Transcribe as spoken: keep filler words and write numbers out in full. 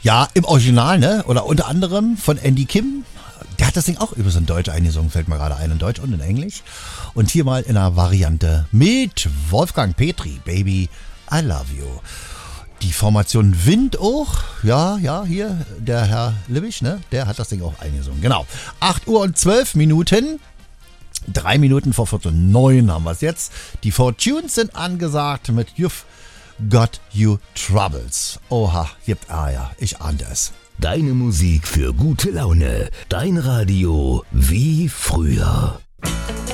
Ja, im Original, ne? Oder unter anderem von Andy Kim. Der hat das Ding auch über so ein Deutsch eingesungen, fällt mir gerade ein, in Deutsch und in Englisch. Und hier mal in einer Variante mit Wolfgang Petri, Baby, I Love You. Die Formation Wind auch, ja, ja, hier, der Herr Libbisch, ne? Der hat das Ding auch eingesungen, genau. acht Uhr und zwölf Minuten. Drei Minuten vor Viertel neun haben wir es jetzt. Die Four Tunes sind angesagt mit You've Got You Troubles. Oha, gibt, ah ja, ich ahnte es. Deine Musik für gute Laune. Dein Radio wie früher.